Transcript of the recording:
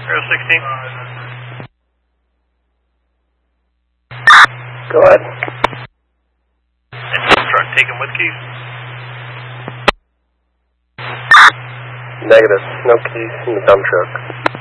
Aero 16. Go ahead. Engine truck taken with keys. Negative. No keys in the dump truck.